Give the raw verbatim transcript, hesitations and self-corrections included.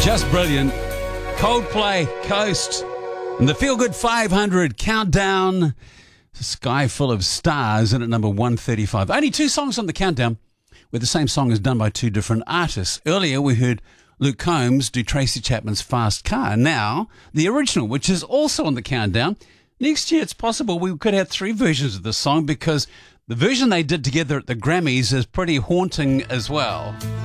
Just brilliant. Coldplay, Coast, and the Feel Good five hundred countdown. Sky full of stars in at number one thirty-five. Only two songs on the countdown where the same song is done by two different artists. Earlier we heard Luke Combs do Tracy Chapman's Fast Car. Now, the original, which is also on the countdown. Next year it's possible we could have three versions of this song because the version they did together at the Grammys is pretty haunting as well.